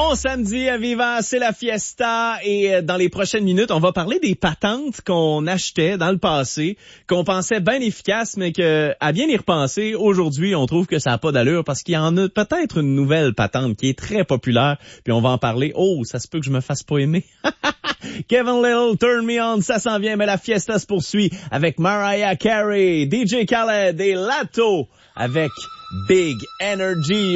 Bon samedi à Viva, c'est la fiesta et dans les prochaines minutes, on va parler des patentes qu'on achetait dans le passé, qu'on pensait bien efficaces, mais que, à bien y repenser, aujourd'hui, on trouve que ça n'a pas d'allure parce qu'il y en a peut-être une nouvelle patente qui est très populaire, puis on va en parler. Oh, ça se peut que je me fasse pas aimer. Kevin Little, Turn Me On, ça s'en vient, mais la fiesta se poursuit avec Mariah Carey, DJ Khaled et Lato avec Big Energy.